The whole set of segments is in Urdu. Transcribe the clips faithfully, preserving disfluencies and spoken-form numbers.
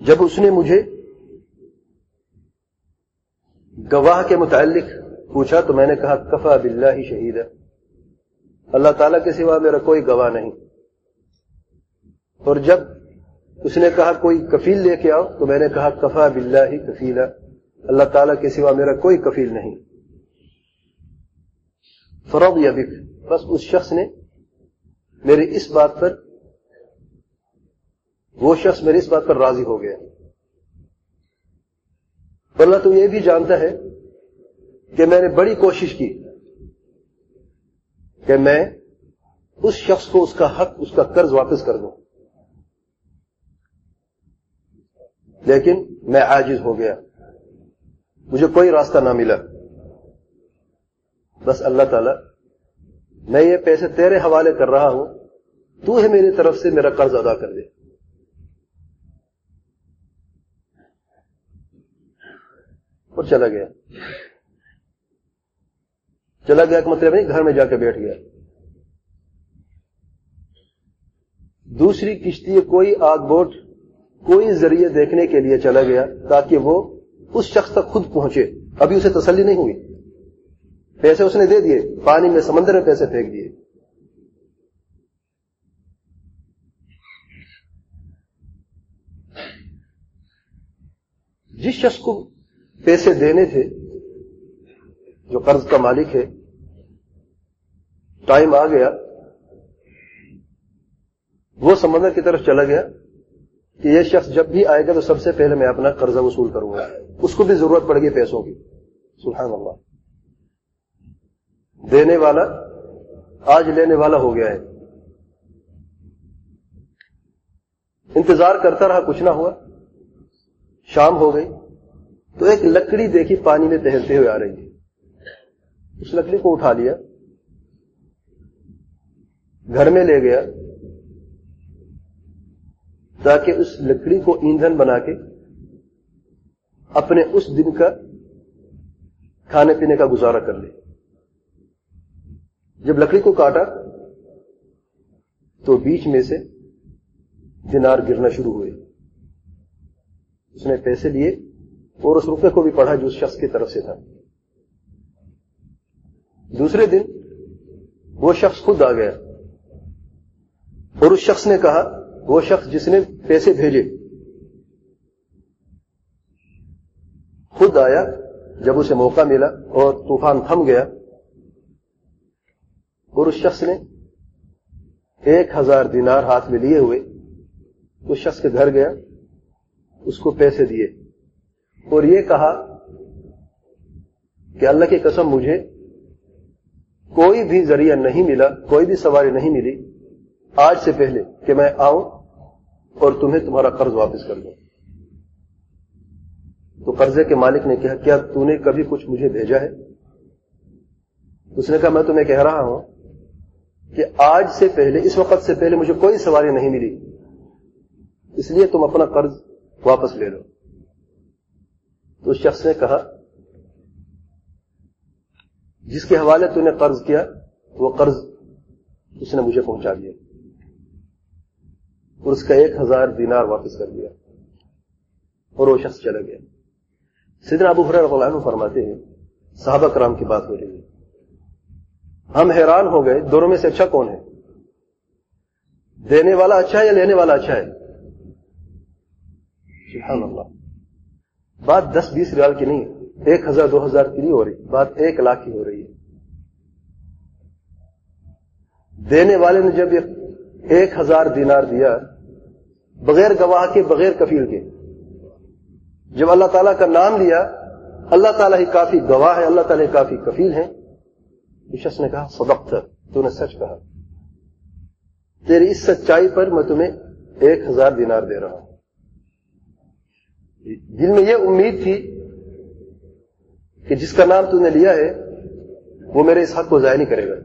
جب اس نے مجھے گواہ کے متعلق پوچھا تو میں نے کہا کفا باللہ شہیدا، اللہ تعالیٰ کے سوا میرا کوئی گواہ نہیں۔ اور جب اس نے کہا کوئی کفیل لے کے آؤ تو میں نے کہا کفا باللہ کفیلا، اللہ تعالیٰ کے سوا میرا کوئی کفیل نہیں۔ فرضی بک، بس اس شخص نے میری اس بات پر وہ شخص میری اس بات پر راضی ہو گیا۔ اللہ تو یہ بھی جانتا ہے کہ میں نے بڑی کوشش کی کہ میں اس شخص کو اس کا حق، اس کا قرض واپس کر دوں، لیکن میں عاجز ہو گیا، مجھے کوئی راستہ نہ ملا۔ بس اللہ تعالیٰ، میں یہ پیسے تیرے حوالے کر رہا ہوں، تو ہے میری طرف سے میرا قرض ادا کر دے۔ اور چلا گیا چلا گیا کہ مطلب نہیں گھر میں جا کے بیٹھ گیا۔ دوسری کشتی کوئی آگ بوٹ، کوئی ذریعے دیکھنے کے لیے چلا گیا تاکہ وہ اس شخص تک خود پہنچے۔ ابھی اسے تسلی نہیں ہوئی، پیسے اس نے دے دیے، پانی میں سمندر میں پیسے پھینک دیے۔ جس شخص کو پیسے دینے تھے، جو قرض کا مالک ہے، ٹائم آ گیا، وہ سمندر کی طرف چلا گیا کہ یہ شخص جب بھی آئے گا تو سب سے پہلے میں اپنا قرضہ وصول کروں گا۔ اس کو بھی ضرورت پڑ گئی پیسوں کی، سبحان اللہ۔ دینے والا آج لینے والا ہو گیا ہے۔ انتظار کرتا رہا، کچھ نہ ہوا، شام ہو گئی تو ایک لکڑی دیکھی پانی میں تیرتے ہوئے آ رہی تھی۔ اس لکڑی کو اٹھا لیا، گھر میں لے گیا تاکہ اس لکڑی کو ایندھن بنا کے اپنے اس دن کا کھانے پینے کا گزارا کر لے۔ جب لکڑی کو کاٹا تو بیچ میں سے دینار گرنا شروع ہوئے۔ اس نے پیسے لیے اور اس روپے کو بھی پڑھا جو اس شخص کی طرف سے تھا۔ دوسرے دن وہ شخص خود آ گیا اور اس شخص نے کہا، وہ شخص جس نے پیسے بھیجے خود آیا جب اسے موقع ملا اور طوفان تھم گیا، اور اس شخص نے ایک ہزار دینار ہاتھ میں لیے ہوئے اس شخص کے گھر گیا، اس کو پیسے دیے اور یہ کہا کہ اللہ کی قسم مجھے کوئی بھی ذریعہ نہیں ملا، کوئی بھی سواری نہیں ملی آج سے پہلے کہ میں آؤں اور تمہیں تمہارا قرض واپس کر دوں۔ تو قرضے کے مالک نے کہا، کیا تو نے کبھی کچھ مجھے بھیجا ہے؟ اس نے کہا، میں تمہیں کہہ رہا ہوں کہ آج سے پہلے، اس وقت سے پہلے مجھے کوئی سواری نہیں ملی، اس لیے تم اپنا قرض واپس لے لو۔ تو اس شخص نے کہا، جس کے حوالے تو نے قرض کیا وہ قرض اس نے مجھے پہنچا دیا اور اس کا ایک ہزار دینار واپس کر دیا اور وہ شخص چلا گیا۔ سیدنا ابو ہریرہ رضی اللہ عنہ فرماتے ہیں، صحابہ کرام کی بات ہو رہی ہے، ہم حیران ہو گئے دونوں میں سے اچھا کون ہے؟ دینے والا اچھا ہے یا لینے والا اچھا ہے؟ سبحان اللہ، بات دس بیس ریال کی نہیں، ایک ہزار دو ہزار کی نہیں ہو رہی، بات ایک لاکھ کی ہو رہی ہے۔ دینے والے نے جب ایک ہزار دینار دیا بغیر گواہ کے، بغیر کفیل کے، جب اللہ تعالیٰ کا نام لیا، اللہ تعالیٰ ہی کافی گواہ ہے، اللہ تعالیٰ ہی کافی کفیل ہیں، اس شخص نے کہا، صدقت، تو نے سچ کہا، تیری اس سچائی پر میں تمہیں ایک ہزار دینار دے رہا ہوں۔ دل میں یہ امید تھی کہ جس کا نام تو نے لیا ہے وہ میرے اس حق کو ضائع نہیں کرے گا۔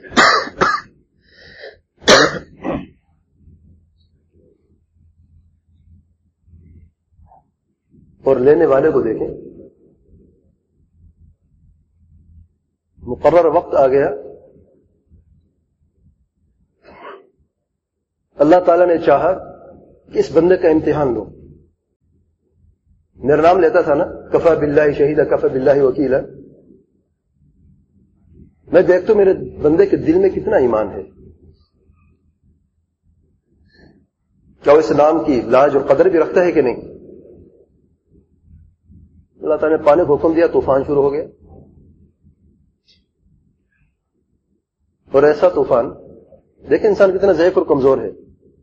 اور لینے والے کو دیکھیں، مقرر وقت آ گیا، اللہ تعالیٰ نے چاہا کہ اس بندے کا امتحان لو، میرا نام لیتا تھا نا، کفا باللہ شہیدہ، کفا باللہ وکیلا، میں دیکھتا ہوں میرے بندے کے دل میں کتنا ایمان ہے، کیا وہ اس نام کی لاج اور قدر بھی رکھتا ہے کہ نہیں؟ اللہ تعالیٰ نے پانی کو حکم دیا، طوفان شروع ہو گیا، اور ایسا طوفان، دیکھیں انسان کتنا ضعیف اور کمزور ہے،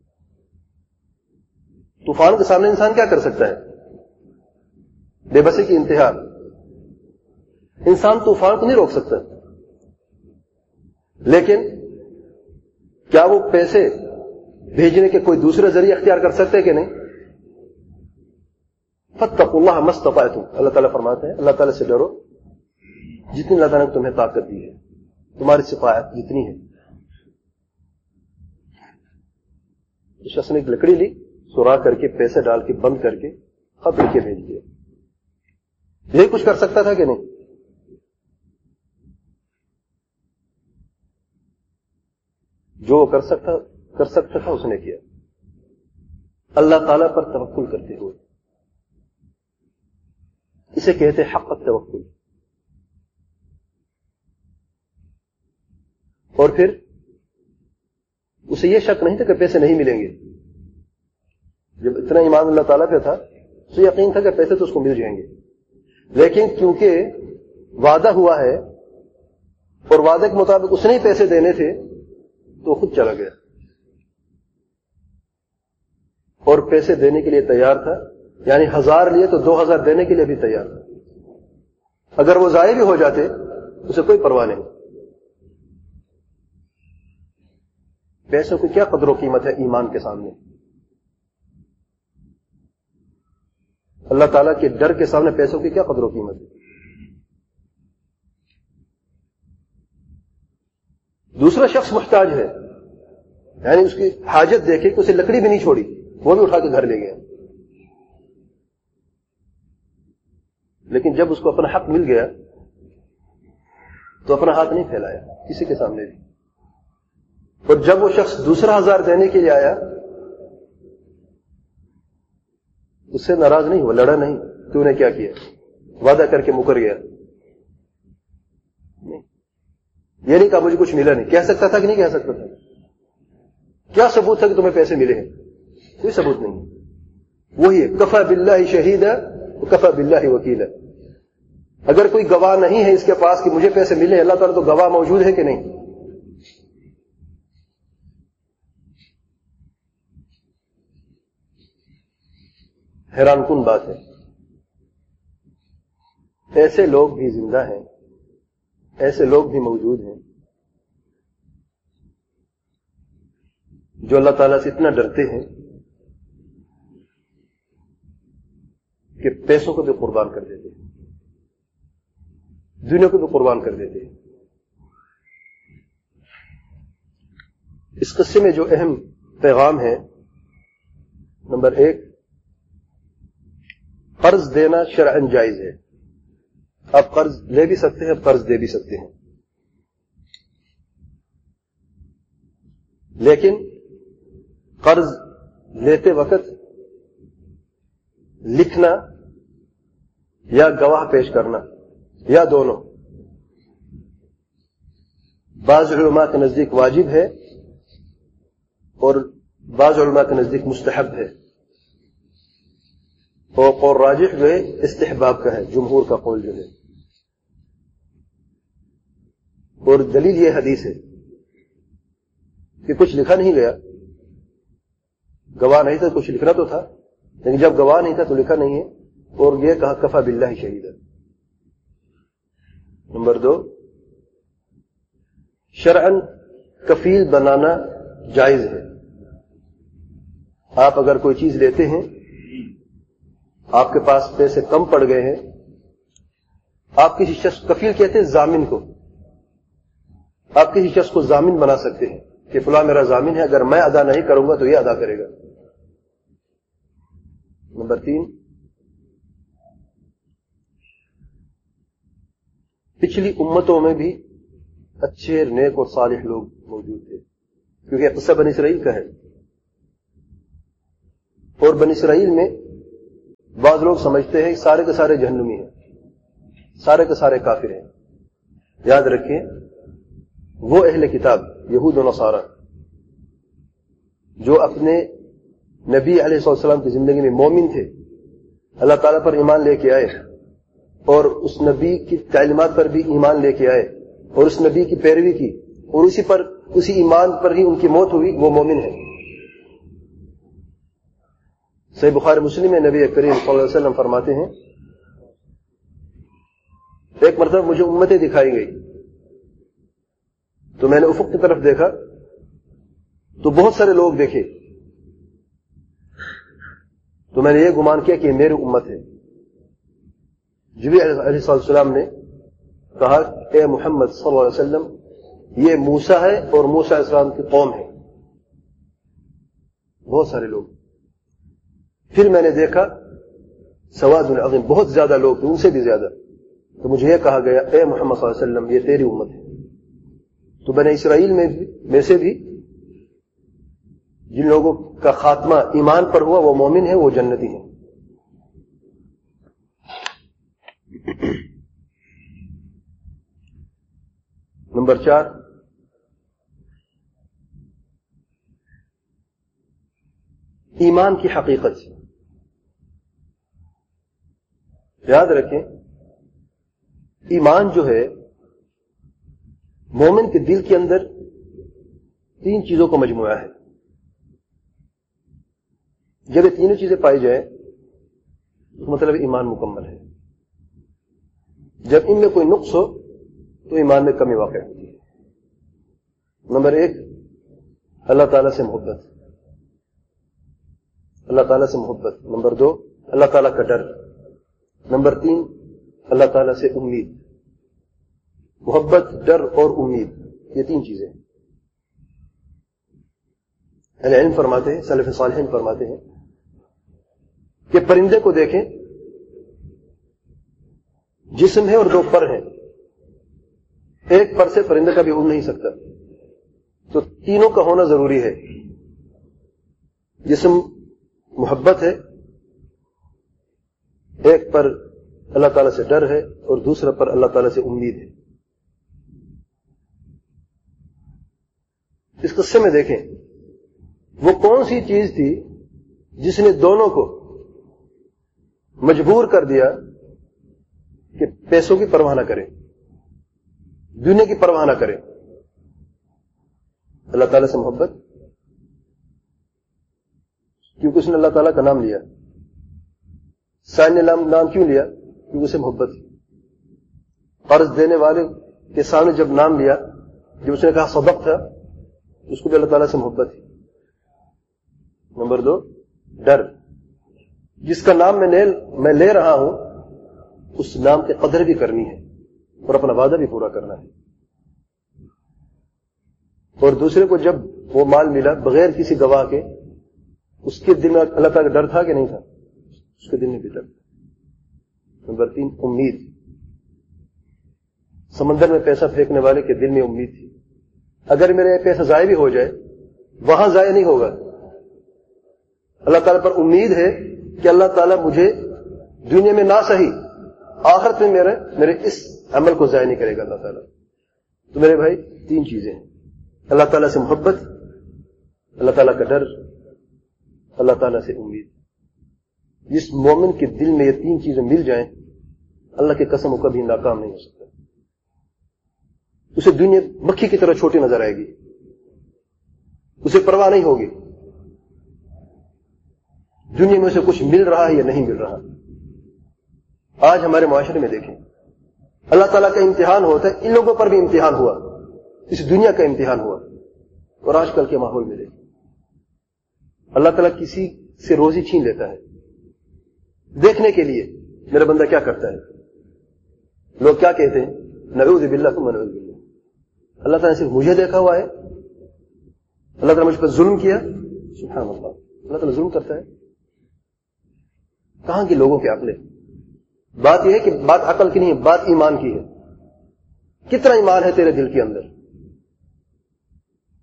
طوفان کے سامنے انسان کیا کر سکتا ہے؟ بے بسی کی انتہا، انسان طوفان کو نہیں روک سکتا، لیکن کیا وہ پیسے بھیجنے کے کوئی دوسرے ذریعے اختیار کر سکتے کہ نہیں؟ فاتقوا اللہ ما استطعتم، اللہ تعالیٰ فرماتے ہیں اللہ تعالیٰ سے ڈرو جتنی اللہ تعالیٰ نے تمہیں طاقت دی ہے، تمہاری استطاعت جتنی ہے۔ اس شخص نے ایک لکڑی لی، سوراخ کر کے پیسے ڈال کے بند کر کے خط لکھ کے بھیج دیا، یہی کچھ کر سکتا تھا کہ نہیں؟ جو وہ کر سکتا کر سکتا تھا اس نے کیا، اللہ تعالیٰ پر توکل کرتے ہوئے، اسے کہتے حق التوکل۔ اور پھر اسے یہ شک نہیں تھا کہ پیسے نہیں ملیں گے، جب اتنا ایمان اللہ تعالیٰ پہ تھا اسے یقین تھا کہ پیسے تو اس کو مل جائیں گے، لیکن کیونکہ وعدہ ہوا ہے اور وعدے کے مطابق اس نے ہی پیسے دینے تھے تو وہ خود چلا گیا اور پیسے دینے کے لیے تیار تھا، یعنی ہزار لیے تو دو ہزار دینے کے لیے بھی تیار تھا، اگر وہ ضائع بھی ہو جاتے اسے کوئی پرواہ نہیں۔ پیسوں کی کیا قدر و قیمت ہے ایمان کے سامنے، اللہ تعالیٰ کے ڈر کے سامنے پیسوں کی کیا قدر و قیمت ہے۔ دوسرا شخص محتاج ہے، یعنی اس کی حاجت دیکھے کہ اسے لکڑی بھی نہیں چھوڑی، وہ بھی اٹھا کے گھر لے گیا، لیکن جب اس کو اپنا حق مل گیا تو اپنا ہاتھ نہیں پھیلایا کسی کے سامنے بھی، اور جب وہ شخص دوسرا ہزار دینے کے لیے آیا اس سے ناراض نہیں ہوا، لڑا نہیں، تو نے کیا کیا، وعدہ کر کے مکر گیا، نہیں، یہ نہیں کہا مجھے کچھ ملا نہیں، کہہ سکتا تھا کہ نہیں کہہ سکتا تھا؟ کیا ثبوت تھا کہ تمہیں پیسے ملے ہیں؟ کوئی ثبوت نہیں، وہی ہے کفا باللہ شہیدا کفا باللہ وکیلا۔ اگر کوئی گواہ نہیں ہے اس کے پاس کہ مجھے پیسے ملے، اللہ تعالیٰ تو گواہ موجود ہے کہ نہیں؟ حیران کن بات ہے، ایسے لوگ بھی زندہ ہیں، ایسے لوگ بھی موجود ہیں جو اللہ تعالیٰ سے اتنا ڈرتے ہیں کہ پیسوں کو بھی قربان کر دیتے ہیں، دنیا کو بھی قربان کر دیتے ہیں۔ اس قصے میں جو اہم پیغام ہے، نمبر ایک، قرض دینا شرعاً جائز ہے، آپ قرض لے بھی سکتے ہیں، قرض دے بھی سکتے ہیں، لیکن قرض لیتے وقت لکھنا یا گواہ پیش کرنا یا دونوں بعض علماء کے نزدیک واجب ہے اور بعض علماء کے نزدیک مستحب ہے، اور قول راجح جو ہے استحباب کا ہے، جمہور کا قول جو ہے، اور دلیل یہ حدیث ہے کہ کچھ لکھا نہیں گیا، گواہ نہیں تھا، کچھ لکھنا تو تھا لیکن جب گواہ نہیں تھا تو لکھا نہیں ہے، اور یہ کہا کفا باللہ شہیدا۔ نمبر دو، شرعاً کفیل بنانا جائز ہے، آپ اگر کوئی چیز لیتے ہیں، آپ کے پاس پیسے کم پڑ گئے ہیں، آپ کسی شخص، کفیل کہتے ہیں ضامن کو، آپ کسی شخص کو ضامن بنا سکتے ہیں کہ فلاں میرا ضامن ہے، اگر میں ادا نہیں کروں گا تو یہ ادا کرے گا۔ نمبر تین، پچھلی امتوں میں بھی اچھے نیک اور صالح لوگ موجود تھے، کیونکہ قصہ بنی اسرائیل کا ہے، اور بنی اسرائیل میں بعض لوگ سمجھتے ہیں کہ سارے کے سارے جہنمی ہیں, سارے کے سارے کافر ہیں. یاد رکھیں, وہ اہل کتاب یہود و نصارہ جو اپنے نبی علیہ السلام کی زندگی میں مومن تھے, اللہ تعالیٰ پر ایمان لے کے آئے اور اس نبی کی تعلیمات پر بھی ایمان لے کے آئے اور اس نبی کی پیروی کی اور اسی پر اسی ایمان پر ہی ان کی موت ہوئی, وہ مومن ہے. صحیح بخاری مسلم میں نبی کریم صلی اللہ علیہ وسلم فرماتے ہیں, ایک مرتبہ مجھے امتیں دکھائی گئی تو میں نے افق کی طرف دیکھا تو بہت سارے لوگ دیکھے, تو میں نے یہ گمان کیا کہ یہ میری امت ہے. جبریل علیہ السلام نے کہا, اے محمد صلی اللہ علیہ وسلم, یہ موسیٰ ہے اور موسیٰ علیہ السلام کی قوم ہے. بہت سارے لوگ. پھر میں نے دیکھا سواد عظیم, بہت زیادہ لوگ تھے, ان سے بھی زیادہ. تو مجھے یہ کہا گیا, اے محمد صلی اللہ علیہ وسلم, یہ تیری امت ہے. تو بنی اسرائیل میں میں سے بھی جن لوگوں کا خاتمہ ایمان پر ہوا وہ مومن ہے, وہ جنتی ہیں. نمبر چار, ایمان کی حقیقت. یاد رکھیں, ایمان جو ہے مومن کے دل کے اندر تین چیزوں کا مجموعہ ہے. جب یہ تینوں چیزیں پائی جائیں تو مطلب ایمان مکمل ہے. جب ان میں کوئی نقص ہو تو ایمان میں کمی واقع ہوتی ہے. نمبر ایک, اللہ تعالیٰ سے محبت, اللہ تعالیٰ سے محبت. نمبر دو, اللہ تعالیٰ کا ڈر. نمبر تین, اللہ تعالیٰ سے امید. محبت, ڈر اور امید, یہ تین چیزیں. اہل علم فرماتے ہیں, سلف صالحین فرماتے ہیں کہ پرندے کو دیکھیں, جسم ہے اور دو پر ہیں, ایک پر سے پرندے کا بھی اڑ نہیں سکتا, تو تینوں کا ہونا ضروری ہے. جسم محبت ہے, ایک پر اللہ تعالیٰ سے ڈر ہے اور دوسرا پر اللہ تعالیٰ سے امید ہے. اس قصے میں دیکھیں وہ کون سی چیز تھی جس نے دونوں کو مجبور کر دیا کہ پیسوں کی پرواہ نہ کریں, دنیا کی پرواہ نہ کریں. اللہ تعالیٰ سے محبت, کیونکہ اس نے اللہ تعالیٰ کا نام لیا. سائن نے نام کیوں لیا؟ کیونکہ اسے محبت تھی. قرض دینے والے کے سامنے جب نام لیا, جب اس نے کہا صدق تھا, اس کو بھی اللہ تعالیٰ سے محبت تھی. نمبر دو, ڈر. جس کا نام میں میں لے رہا ہوں اس نام کی قدر بھی کرنی ہے اور اپنا وعدہ بھی پورا کرنا ہے. اور دوسرے کو جب وہ مال ملا بغیر کسی گواہ کے, اس کے دل میں اللہ تعالیٰ کا ڈر تھا کہ نہیں تھا؟ اس کے دل میں بھی ڈر. نمبر تین, امید. سمندر میں پیسہ پھینکنے والے کے دل میں امید تھی, اگر میرا پیسہ ضائع بھی ہو جائے وہاں ضائع نہیں ہوگا. اللہ تعالیٰ پر امید ہے کہ اللہ تعالیٰ مجھے دنیا میں نہ صحیح آخرت میں میرے میرے اس عمل کو ضائع نہیں کرے گا اللہ تعالیٰ. تو میرے بھائی تین چیزیں ہیں, اللہ تعالیٰ سے محبت, اللہ تعالیٰ کا ڈر, اللہ تعالیٰ سے امید. جس مومن کے دل میں یہ تین چیزیں مل جائیں, اللہ کی قسم وہ کبھی ناکام نہیں ہو سکتا. اسے دنیا مکھی کی طرح چھوٹی نظر آئے گی, اسے پرواہ نہیں ہوگی دنیا میں اسے کچھ مل رہا ہے یا نہیں مل رہا. آج ہمارے معاشرے میں دیکھیں, اللہ تعالیٰ کا امتحان ہوتا ہے, ان لوگوں پر بھی امتحان ہوا, اس دنیا کا امتحان ہوا. اور آج کل کے ماحول میں دیکھیں, اللہ تعالیٰ کسی سے روزی چھین لیتا ہے دیکھنے کے لیے میرا بندہ کیا کرتا ہے. لوگ کیا کہتے ہیں, نعوذ باللہ ثم نعوذ باللہ, اللہ تعالیٰ نے صرف مجھے دیکھا ہوا ہے, اللہ تعالیٰ مجھ پر ظلم کیا. سبحان اللہ, اللہ تعالیٰ ظلم کرتا ہے. کہاں کی لوگوں کے عقل ہے؟ بات یہ ہے کہ بات عقل کی نہیں ہے, بات ایمان کی ہے. کتنا ایمان ہے تیرے دل کے اندر؟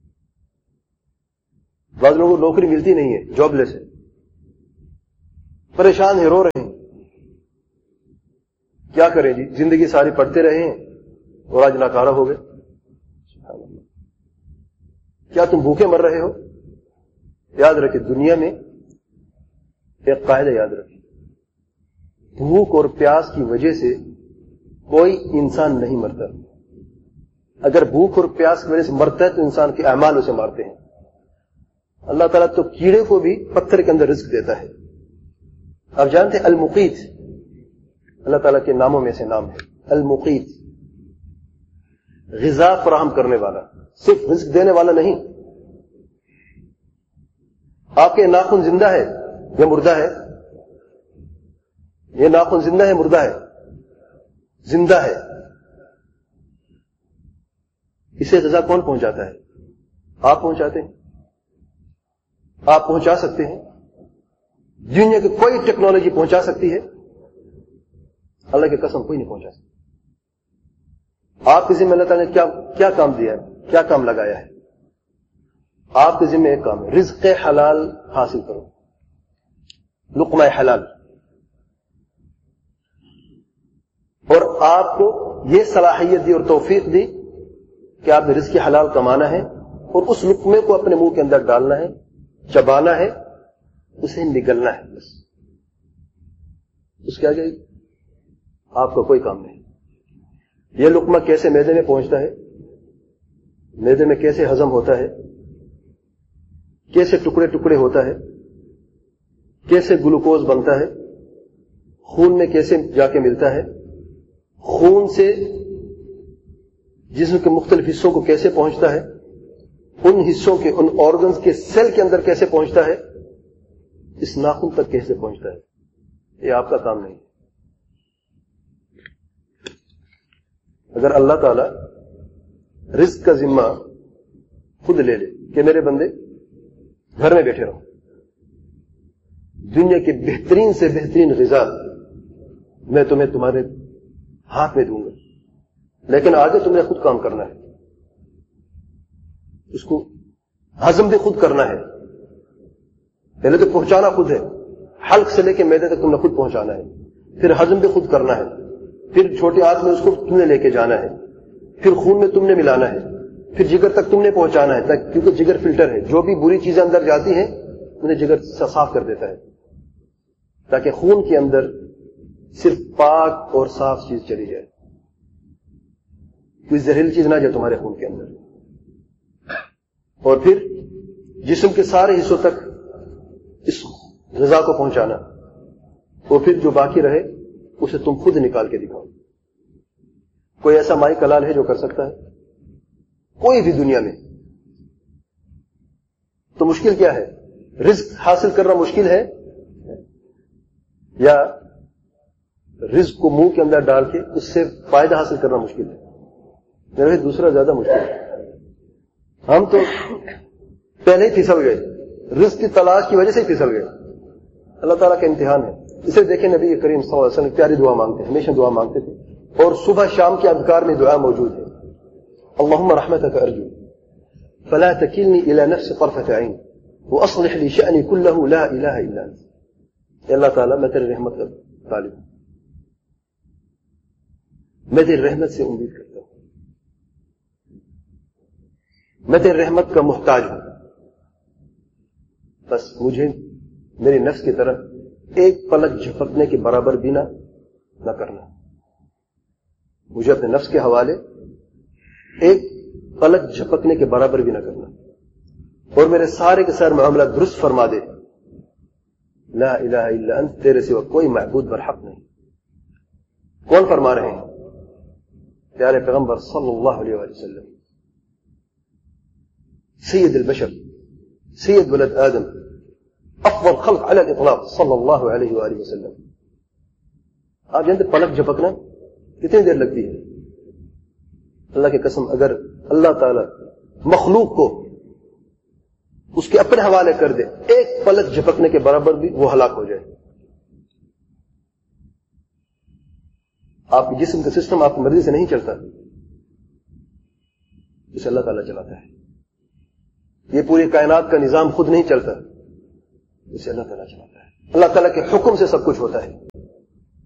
بعض لوگوں کو نوکری ملتی نہیں ہے, جاب لیس ہے, پریشان ہیں, رو رہے ہیں. کیا کریں جی, زندگی ساری پڑھتے رہے ہیں اور آج ناکارہ ہو گئے. کیا تم بھوکے مر رہے ہو؟ یاد رکھے دنیا میں ایک قاعدہ یاد رکھے, بھوک اور پیاس کی وجہ سے کوئی انسان نہیں مرتا. اگر بھوک اور پیاس کی وجہ سے مرتا ہے تو انسان کے اعمال اسے مارتے ہیں. اللہ تعالیٰ تو کیڑے کو بھی پتھر کے اندر رزق دیتا ہے. آپ جانتے ہیں المقیت اللہ تعالیٰ کے ناموں میں سے نام ہے. المقیت غذا فراہم کرنے والا, صرف رزق دینے والا نہیں. آپ کے ناخن زندہ ہے یا مردہ ہے؟ یہ ناخن زندہ ہے مردہ ہے؟ زندہ ہے. اسے غذا کون پہنچاتا ہے؟ آپ پہنچاتے ہیں. آپ پہنچا سکتے ہیں. دنیا کی کوئی ٹیکنالوجی پہنچا سکتی ہے؟ اللہ کی قسم کوئی نہیں پہنچا سکتی. آپ کے ذمہ اللہ تعالیٰ نے کیا کیا کام دیا ہے, کیا کام لگایا ہے؟ آپ کے ذمہ ایک کام ہے, رزق حلال حاصل کرو, لقمہ حلال. اور آپ کو یہ صلاحیت دی اور توفیق دی کہ آپ نے رزق حلال کمانا ہے اور اس لقمے کو اپنے منہ کے اندر ڈالنا ہے, چبانا ہے, اسے نگلنا ہے. بس اس کے آگے آپ کا کوئی کام نہیں. یہ لقمہ کیسے معدے میں پہنچتا ہے, معدے میں کیسے ہضم ہوتا ہے, کیسے ٹکڑے ٹکڑے ہوتا ہے, کیسے گلوکوز بنتا ہے, خون میں کیسے جا کے ملتا ہے, خون سے جسم کے مختلف حصوں کو کیسے پہنچتا ہے, ان حصوں کے ان آرگنز کے سیل کے اندر کیسے پہنچتا ہے, اس ناخن تک کیسے پہنچتا ہے, یہ آپ کا کام نہیں. اگر اللہ تعالی رزق کا ذمہ خود لے لے کہ میرے بندے گھر میں بیٹھے رہو, دنیا کی بہترین سے بہترین غذا میں تمہیں تمہارے ہاتھ میں دوں گا, لیکن آگے تمہیں خود کام کرنا ہے, اس کو ہضم بھی خود کرنا ہے. پہلے تو پہنچانا خود ہے, حلق سے لے کے معدے تک تم نے خود پہنچانا ہے, پھر ہضم بھی خود کرنا ہے, پھر چھوٹے ہاتھ میں اس کو تم نے لے کے جانا ہے, پھر خون میں تم نے ملانا ہے, پھر جگر تک تم نے پہنچانا ہے, کیونکہ جگر فلٹر ہے, جو بھی بری چیزیں اندر جاتی ہیں انہیں جگر صاف کر دیتا ہے, تاکہ خون کے اندر صرف پاک اور صاف چیز چلی جائے, کوئی زہریلی چیز نہ جائے تمہارے خون کے اندر. اور پھر جسم کے سارے حصوں تک اس غذا کو پہنچانا, اور پھر جو باقی رہے اسے تم خود نکال کے دکھاؤ. کوئی ایسا مائی کلال ہے جو کر سکتا ہے؟ کوئی بھی دنیا میں. تو مشکل کیا ہے؟ رزق حاصل کرنا مشکل ہے یا رزق کو منہ کے اندر ڈال کے اس سے فائدہ حاصل کرنا مشکل ہے؟ میرے دوسرا زیادہ مشکل ہے. ہم تو پہلے ہی پھسل گئے, رزق کی تلاش کی وجہ سے ہی پھسل گئے. اللہ تعالیٰ کا امتحان ہے. اسے دیکھیں نبی کریم صلی اللہ علیہ وسلم پیاری دعا مانگتے ہیں, ہمیشہ دعا مانگتے تھے, اور صبح شام کے اذکار میں دعا موجود ہے. اللهم رحمتك ارجو فلا تكلني الى نفسي طرفة عين واصلح لي شأني كله لا اله الا انت. اے اللہ تعالیٰ میں تیری رحمت کا طالب ہوں, میں تیری رحمت سے امید کرتا ہوں, میں تیری رحمت کا محتاج ہوں, بس مجھے میری نفس کی طرف ایک پلک جھپکنے کے برابر بھی نہ نہ کرنا. مجھے اپنے نفس کے حوالے ایک پلک جھپکنے کے برابر بھی نہ کرنا, اور میرے سارے کے سارے معاملہ درست فرما دے. لا الہ الا انت, تیرے سوا کوئی معبود برحق نہیں. کون فرما رہے ہیں؟ پیارے پیغمبر صلی اللہ علیہ وآلہ وسلم, سید البشر, سید ولد آدم, افضل خلق علی الاطلاق صلی اللہ علیہ وآلہ وسلم. آپ جانتے پلک جھپکنا کتنی دیر لگتی ہے؟ اللہ کی قسم اگر اللہ تعالی مخلوق کو اس کے اپنے حوالے کر دے, ایک پلک جھپکنے کے برابر بھی وہ ہلاک ہو جائے. آپ کے جسم کا سسٹم آپ کی مرضی سے نہیں چلتا, اسے اللہ تعالیٰ چلاتا ہے. یہ پوری کائنات کا نظام خود نہیں چلتا, اسے اللہ تعالیٰ چلاتا ہے. اللہ تعالیٰ کے حکم سے سب کچھ ہوتا ہے.